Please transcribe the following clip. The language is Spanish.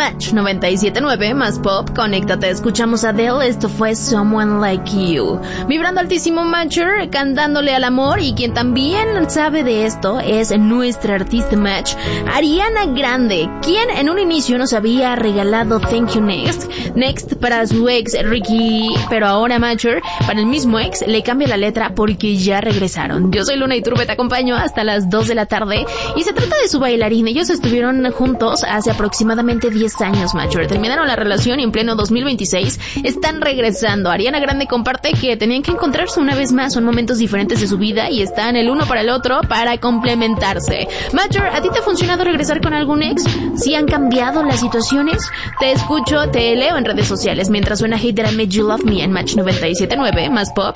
Match 97.9 más pop, conéctate, escuchamos a Adele, esto fue Someone Like You. Vibrando altísimo Matcher, cantándole al amor, y quien también sabe de esto es nuestra artista Match, Ariana Grande, quien en un inicio nos había regalado Thank You Next para su ex Ricky, pero ahora Matcher, para el mismo ex, le cambia la letra porque ya regresaron. Yo soy Luna Iturbe, te acompaño hasta las 2 de la tarde, y se trata de su bailarín. Ellos estuvieron juntos hace aproximadamente 10 años, Matcher. Terminaron la relación y en pleno 2026 están regresando. Ariana Grande comparte que tenían que encontrarse una vez más, son momentos diferentes de su vida y están el uno para el otro para complementarse. Matcher, ¿a ti te ha funcionado regresar con algún ex? ¿Sí han cambiado las situaciones? Te escucho, te leo en redes sociales mientras suena Hate That I Made You Love Me en Match 97.9 más pop,